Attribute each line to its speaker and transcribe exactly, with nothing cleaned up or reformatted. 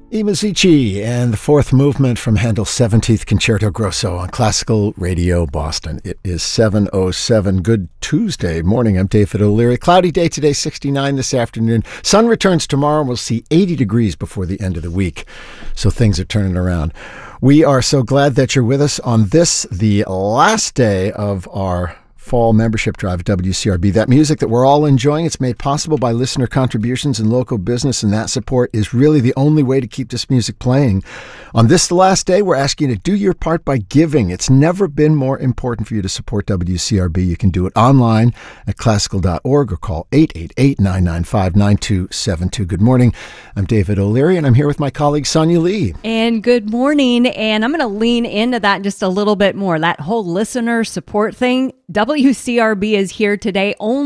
Speaker 1: I Musici and the fourth movement from Handel's seventeenth Concerto Grosso on Classical Radio Boston. It is seven oh seven. Good Tuesday morning. I'm David O'Leary. Cloudy day today, sixty-nine this afternoon. Sun returns tomorrow and we'll see eighty degrees before the end of the week. So things are turning around. We are so glad that you're with us on this, the last day of our fall membership drive at W C R B. That music that we're all enjoying, it's made possible by listener contributions and local business, and that support is really the only way to keep this music playing. On this, the last day, we're asking you to do your part by giving. It's never been more important for you to support W C R B. You can do it online at classical dot org or call eight eight eight, nine nine five, nine two seven two. Good morning. I'm David O'Leary, and I'm here with my colleague Sonia Lee.
Speaker 2: And good morning, and I'm going to lean into that just a little bit more, that whole listener support thing. W C R B is here today only